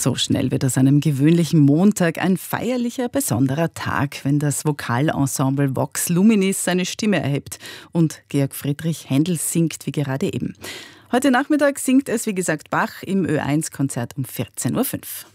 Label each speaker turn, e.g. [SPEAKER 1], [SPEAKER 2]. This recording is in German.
[SPEAKER 1] So schnell wird aus einem gewöhnlichen Montag ein feierlicher, besonderer Tag, wenn das Vokalensemble Vox Luminis seine Stimme erhebt und Georg Friedrich Händel singt wie gerade eben. Heute Nachmittag singt es, wie gesagt, Bach im Ö1-Konzert um 14.05 Uhr.